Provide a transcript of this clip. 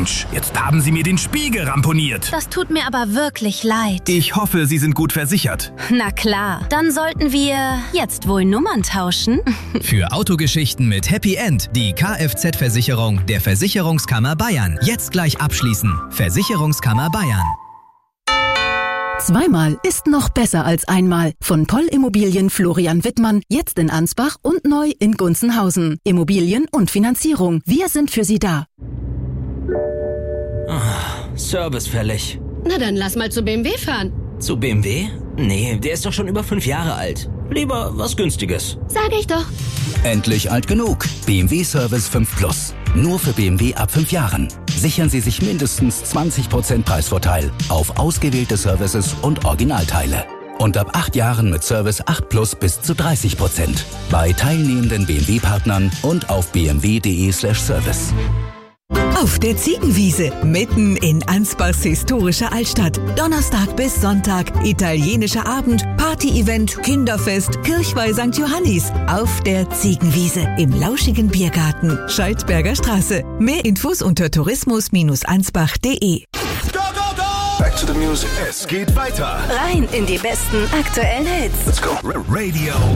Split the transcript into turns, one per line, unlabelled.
Mensch, jetzt haben Sie mir den Spiegel ramponiert.
Das tut mir aber wirklich leid.
Ich hoffe, Sie sind gut versichert.
Na klar, dann sollten wir jetzt wohl Nummern tauschen.
Für Autogeschichten mit Happy End die Kfz-Versicherung der Versicherungskammer Bayern. Jetzt gleich abschließen. Versicherungskammer Bayern.
Zweimal ist noch besser als einmal. Von Poll Immobilien Florian Wittmann, jetzt in Ansbach und neu in Gunzenhausen. Immobilien und Finanzierung. Wir sind für Sie da.
Service fällig.
Na dann lass mal zu BMW fahren.
Zu BMW? Nee, der ist doch schon über 5 Jahre alt. Lieber was Günstiges.
Sag ich doch.
Endlich alt genug. BMW Service 5 Plus. Nur für BMW ab 5 Jahren. Sichern Sie sich mindestens 20% Preisvorteil auf ausgewählte Services und Originalteile. Und ab 8 Jahren mit Service 8 Plus bis zu 30%. Bei teilnehmenden BMW-Partnern und auf bmw.de/service.
Auf der Ziegenwiese, mitten in Ansbachs historischer Altstadt. Donnerstag bis Sonntag, italienischer Abend, Party-Event, Kinderfest, Kirchweih St. Johannis. Auf der Ziegenwiese im lauschigen Biergarten, Scheidberger Straße. Mehr Infos unter tourismus-ansbach.de.
Back to the music. Es geht weiter.
Rein in die besten aktuellen Hits.
Let's go. Radio